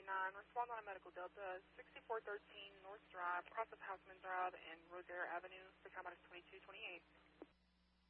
respond on a medical Delta, 6413 North Drive, cross of Houseman Drive and Rosaire Avenue, the time is 2228.